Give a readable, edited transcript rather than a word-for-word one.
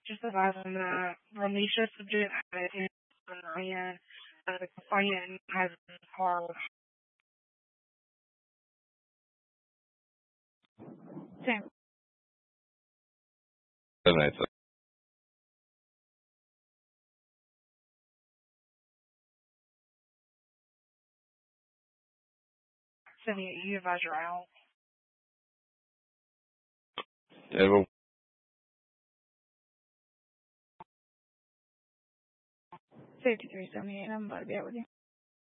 just advising that Ronisha subject had him and the complainant has hard 10 Nice. 78 you advise you're out. Evan. 5378, I'm about to be out with you.